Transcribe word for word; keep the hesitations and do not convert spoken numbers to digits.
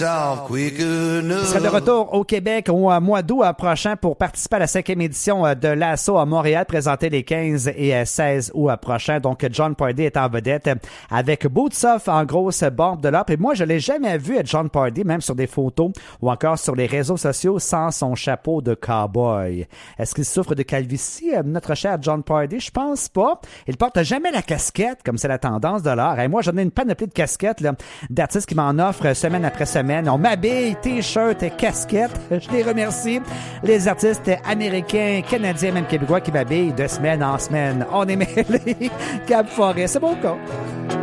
Il sera de retour au Québec au mois d'août prochain pour participer à la cinquième édition de l'Assaut à Montréal, présentée les quinze et seize août prochains. Donc, Jon Pardi est en vedette avec Boots Off en grosse bombe de l'or. Et moi, je l'ai jamais vu, Jon Pardi, même sur des photos ou encore sur les réseaux sociaux, sans son chapeau de cowboy. Est-ce qu'il souffre de calvitie, notre cher Jon Pardi? Je pense pas. Il porte jamais la casquette, comme c'est la tendance de l'art. Et moi, j'en ai une panoplie de casquettes là, d'artistes qui m'en offrent semaine après semaine. On m'habille, t-shirt et casquette. Je les remercie. Les artistes américains, canadiens, même québécois qui m'habillent de semaine en semaine. On est mêlés. Cap Forêt, c'est bon cas.